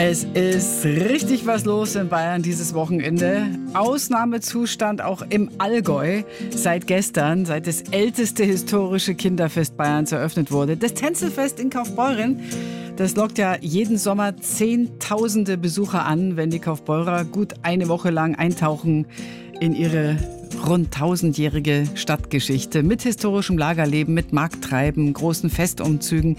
Es ist richtig was los in Bayern dieses Wochenende. Ausnahmezustand auch im Allgäu. Seit gestern, seit das älteste historische Kinderfest Bayerns eröffnet wurde. Das Tänzelfest in Kaufbeuren. Das lockt ja jeden Sommer Zehntausende Besucher an, wenn die Kaufbeurer gut eine Woche lang eintauchen in ihre rund 1000-jährige Stadtgeschichte mit historischem Lagerleben, mit Markttreiben, großen Festumzügen.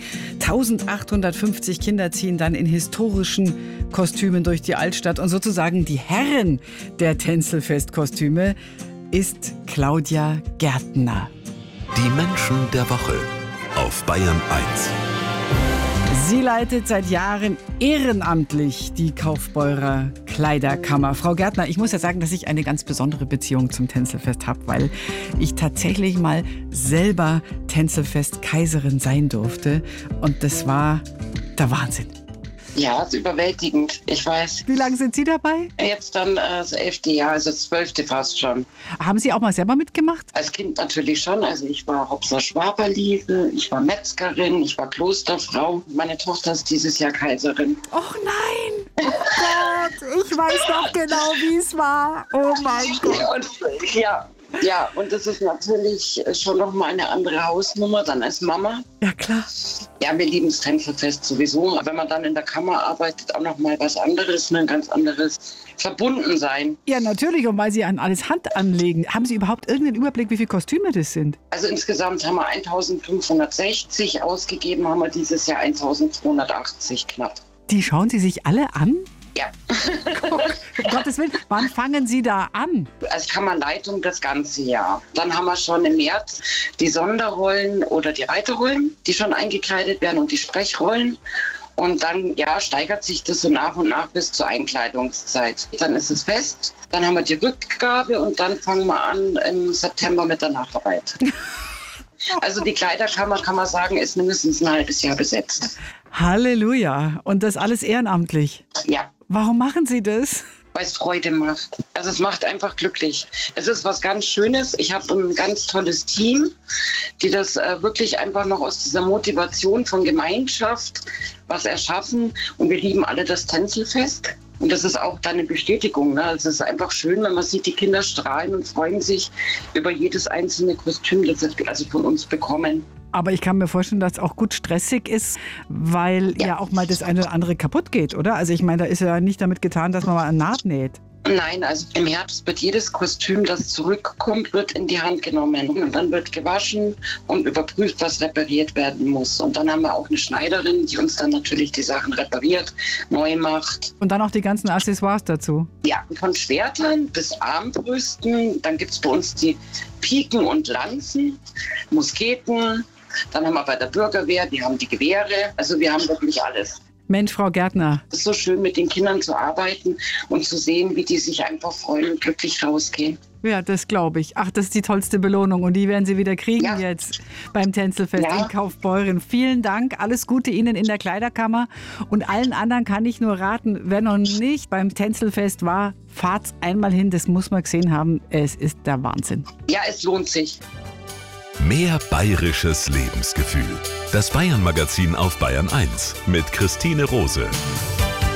1850 Kinder ziehen dann in historischen Kostümen durch die Altstadt und sozusagen die Herrin der Tänzelfestkostüme ist Claudia Gärtner. Die Menschen der Woche auf Bayern 1. Sie leitet seit Jahren ehrenamtlich die Kaufbeurer Kleiderkammer. Frau Gärtner, ich muss ja sagen, dass ich eine ganz besondere Beziehung zum Tänzelfest habe, weil ich tatsächlich mal selber Tänzelfest-Kaiserin sein durfte. Und das war der Wahnsinn. Ja, ist überwältigend, ich weiß. Wie lange sind Sie dabei? Jetzt dann das 11. Jahr, also das 12. fast schon. Haben Sie auch mal selber mitgemacht? Als Kind natürlich schon. Also ich war Hopser Schwaberliese, ich war Metzgerin, ich war Klosterfrau. Meine Tochter ist dieses Jahr Kaiserin. Och nein! Oh Gott, ich weiß doch genau, wie es war. Oh mein Gott. Und das ist natürlich schon nochmal eine andere Hausnummer dann als Mama. Ja, klar. Ja, wir lieben das Tänzelfest sowieso. Aber wenn man dann in der Kammer arbeitet, auch nochmal was anderes, ein ganz anderes Verbundensein. Ja, natürlich. Und weil Sie an alles Hand anlegen, haben Sie überhaupt irgendeinen Überblick, wie viele Kostüme das sind? Also insgesamt haben wir 1560 ausgegeben, haben wir dieses Jahr 1280 knapp. Die schauen Sie sich alle an? Ja. Um Gottes Willen, wann fangen Sie da an? Als Kammerleitung das ganze Jahr. Dann haben wir schon im März die Sonderrollen oder die Reiterrollen, die schon eingekleidet werden und die Sprechrollen. Und dann steigert sich das so nach und nach bis zur Einkleidungszeit. Dann ist es fest, dann haben wir die Rückgabe und dann fangen wir an im September mit der Nacharbeit. Also die Kleiderkammer, kann man sagen, ist mindestens ein halbes Jahr besetzt. Halleluja. Und das alles ehrenamtlich? Ja. Warum machen Sie das? Weil es Freude macht. Also es macht einfach glücklich. Es ist was ganz Schönes. Ich habe ein ganz tolles Team, die das wirklich einfach noch aus dieser Motivation von Gemeinschaft was erschaffen. Und wir lieben alle das Tänzelfest. Und das ist auch dann eine Bestätigung. Ne? Es ist einfach schön, wenn man sieht, die Kinder strahlen und freuen sich über jedes einzelne Kostüm, das sie also von uns bekommen. Aber ich kann mir vorstellen, dass es auch gut stressig ist, weil ja auch mal das eine oder andere kaputt geht, oder? Also ich meine, da ist ja nicht damit getan, dass man mal eine Naht näht. Nein, also im Herbst wird jedes Kostüm, das zurückkommt, wird in die Hand genommen. Und dann wird gewaschen und überprüft, was repariert werden muss. Und dann haben wir auch eine Schneiderin, die uns dann natürlich die Sachen repariert, neu macht. Und dann auch die ganzen Accessoires dazu? Ja, von Schwertern bis Armbrüsten. Dann gibt es bei uns die Piken und Lanzen, Musketen. Dann haben wir bei der Bürgerwehr, die haben die Gewehre. Also wir haben wirklich alles. Mensch, Frau Gärtner. Es ist so schön, mit den Kindern zu arbeiten und zu sehen, wie die sich einfach freuen und glücklich rausgehen. Ja, das glaube ich. Ach, das ist die tollste Belohnung und die werden Sie wieder kriegen jetzt beim Tänzelfest in Kaufbeuren. Vielen Dank, alles Gute Ihnen in der Kleiderkammer und allen anderen kann ich nur raten, wer noch nicht beim Tänzelfest war, fahrt's einmal hin, das muss man gesehen haben. Es ist der Wahnsinn. Ja, es lohnt sich. Mehr bayerisches Lebensgefühl. Das Bayern-Magazin auf Bayern 1 mit Christine Rose.